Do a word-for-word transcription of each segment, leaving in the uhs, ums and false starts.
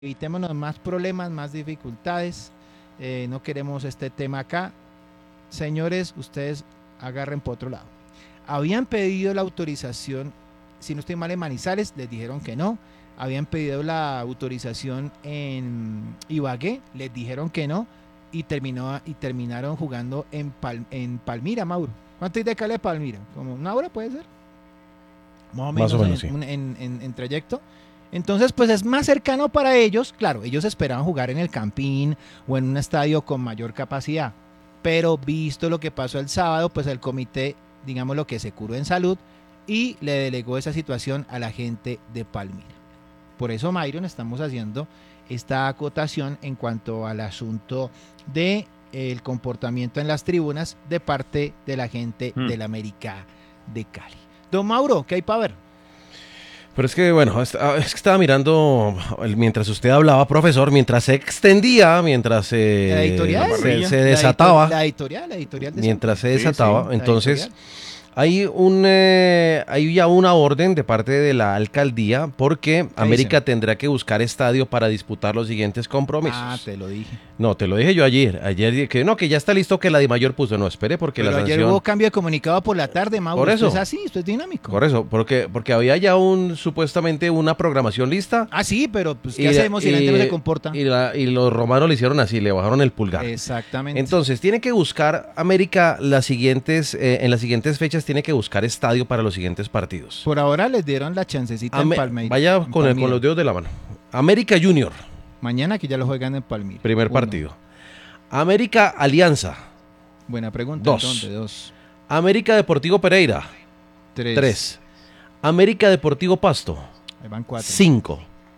Evitémonos más problemas, más dificultades. Eh, no queremos este tema acá. Señores, ustedes agarren por otro lado. Habían pedido la autorización, si no estoy mal, en Manizales, les dijeron que no. Habían pedido la autorización en Ibagué, les dijeron que no. Y, terminó, y terminaron jugando en, Pal, en Palmira, Mauro. ¿Cuánto hay de Cali a Palmira? ¿Como una hora puede ser? Más o menos, Más o menos en, sí. en, en, en trayecto. Entonces, pues es más cercano para ellos. Claro, ellos esperaban jugar en el Campín o en un estadio con mayor capacidad. Pero visto lo que pasó el sábado, pues el comité, digamos lo que se curó en salud y le delegó esa situación a la gente de Palmira. Por eso, Myron, estamos haciendo esta acotación en cuanto al asunto de el comportamiento en las tribunas de parte de la gente hmm. del América de Cali. Don Mauro, ¿qué hay para ver? Pero es que, bueno, es que estaba mirando, mientras usted hablaba, profesor, mientras se extendía, mientras eh, la editorial, se, se desataba. La editorial, la editorial. De mientras se desataba, sí, sí. Entonces... Hay, un, eh, hay ya una orden de parte de la alcaldía porque América dicen? tendrá que buscar estadio para disputar los siguientes compromisos. Ah, te lo dije. No, te lo dije yo ayer. Ayer dije que no, que ya está listo, que la DIMAYOR puso. No, espere porque Pero la sanción... ayer hubo cambio de comunicado por la tarde, Mauro. Por eso. Esto es así, esto es dinámico. Por eso, porque, porque había ya un supuestamente una programación lista. Ah, sí, pero pues ¿qué y, hacemos si y, la gente no se comporta? Y, la, y los romanos le hicieron así, le bajaron el pulgar. Exactamente. Entonces, tiene que buscar América las siguientes, eh, en las siguientes fechas tiene que buscar estadio para los siguientes partidos. Por ahora les dieron la chancecita Ame- en Palmeiras. Vaya en con, el, con los dedos de la mano. América Junior. Mañana que ya lo juegan en Palmeiras. Primer Uno. partido. América Alianza. Buena pregunta. Dos. ¿Dónde? Dos. América Deportivo Pereira. Tres. Tres. América Deportivo Pasto. Ahí van cuatro. Cinco.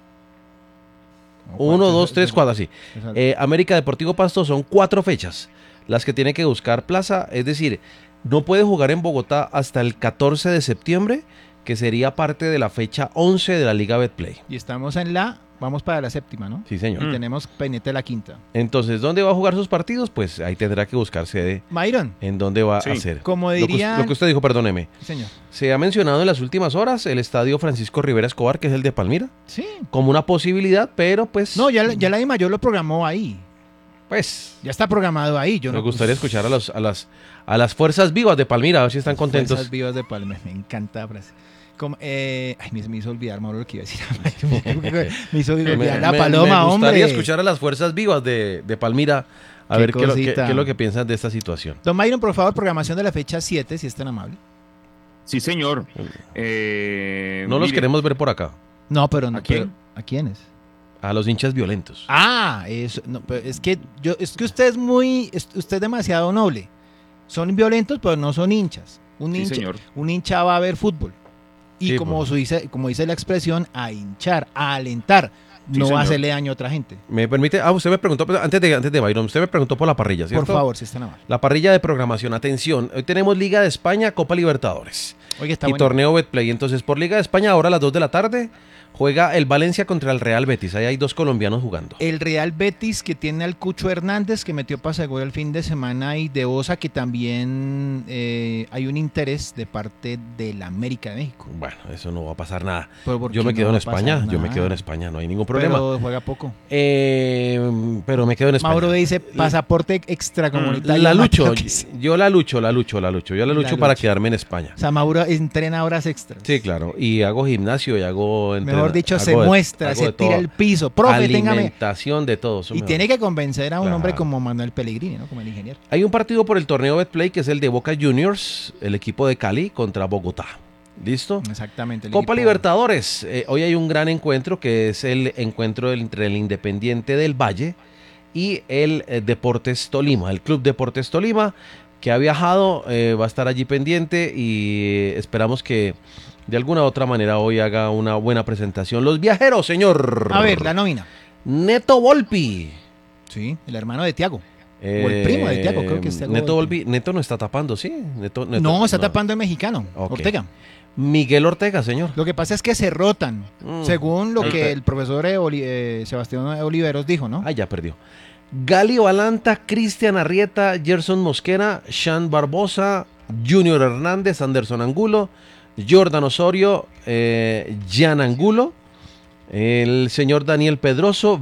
No, Uno, cuatro, dos, es- tres, es- cuatro, así. es- Eh, América Deportivo Pasto son cuatro fechas las que tiene que buscar plaza. Es decir, no puede jugar en Bogotá hasta el catorce de septiembre, que sería parte de la fecha once de la Liga Betplay. Y estamos en la, vamos para la séptima, ¿no? Sí, señor. Y tenemos pendiente la quinta. Entonces, ¿dónde va a jugar sus partidos? Pues ahí tendrá que buscar sede Myron, en dónde va Sí. a hacer. como Lo que, dirían... lo que usted dijo, perdóneme. Señor. Se ha mencionado en las últimas horas el estadio Francisco Rivera Escobar, que es el de Palmira, Sí. como una posibilidad, pero pues... No, ya, ya la de Mayor lo programó ahí. Pues... Ya está programado ahí. Yo Me no, gustaría escuchar a, los, a, las, a las fuerzas vivas de Palmira, a ver si están contentos. Fuerzas vivas de Palma, me encanta la frase. Como, eh, ay, me, me hizo olvidar, Mauro, lo que iba a decir. me hizo olvidar Me- la me- paloma, me gustaría hombre. escuchar a las fuerzas vivas de, de Palmira, a Qué ver qué, es lo- qué- cosita. qué es lo que piensan de esta situación. Don Myron, por favor, programación de la fecha siete, si es tan amable. Sí, señor. Eh, No los mire, queremos ver por acá, No, pero no. ¿A quién? pero- ¿A quiénes? a los hinchas violentos. Ah, eso, no, pero es que yo, es que usted es muy, es- usted es demasiado noble. Son violentos, pero no son hinchas. Un Sí, hincha, señor. un hincha va a ver fútbol. Y Sí, como, pues. su dice, como dice la expresión, a hinchar, a alentar, Sí, no a señor. hacerle daño a otra gente. ¿Me permite? Ah, usted me preguntó, pues, antes de, antes de Byron, usted me preguntó por la parrilla, ¿cierto? Por favor, si es tan amable. La parrilla de programación, atención, hoy tenemos Liga de España, Copa Libertadores Oye, está y bueno. torneo Betplay. Entonces, por Liga de España, ahora a las dos de la tarde, juega el Valencia contra el Real Betis. Ahí hay dos colombianos jugando. El Real Betis, que tiene al Cucho Hernández, que metió pase de gol el fin de semana, y de Osa, que también eh, hay un interés de parte de la América de México. Bueno, eso no va a pasar nada. Pero ¿por Yo qué me no quedo va en a pasar España, yo me nada? quedo en España, no hay ningún problema. Pero juega poco. Eh, pero me quedo en España. Mauro dice pasaporte extracomunitario. La lucho, Mateo, que sí. yo la lucho, la lucho, la lucho. Yo la La lucho para lucha. quedarme en España. O sea, Mauro entrena horas extras. Sí, claro. Y hago gimnasio y hago... Mejor entrena- dicho, hago se de- muestra, hago se de tira todo. el piso. Profe, téngame. Alimentación de todo. eso Y me- tiene que convencer a un Claro. hombre como Manuel Pellegrini, ¿no? Como el ingeniero. Hay un partido por el torneo Betplay que es el de Boca Juniors, el equipo de Cali contra Bogotá. ¿Listo? Exactamente. el Copa equipo- Libertadores. Eh, hoy hay un gran encuentro que es el encuentro entre el Independiente del Valle y el eh, Deportes Tolima, el Club Deportes Tolima, que ha viajado, eh, va a estar allí pendiente y eh, esperamos que de alguna u otra manera hoy haga una buena presentación. Los viajeros, señor. A ver, la nómina. Neto Volpi. Sí, el hermano de Tiago. O el primo de Tiago, creo que es Thiago Neto Volpi. Volpi. Neto no está tapando, ¿sí? Neto, Neto- No, está tapando el mexicano, Ok. Ortega. Miguel Ortega, señor. Lo que pasa es que se rotan, Mm. según lo Sí, que pero- el profesor eh, Oli- eh, Sebastián Oliveros dijo, ¿no? Ah, ya perdió. Gali Balanta, Cristian Arrieta, Gerson Mosquera, Sean Barbosa, Junior Hernández, Anderson Angulo, Jordan Osorio, eh, Jan Angulo, El señor Daniel Pedroso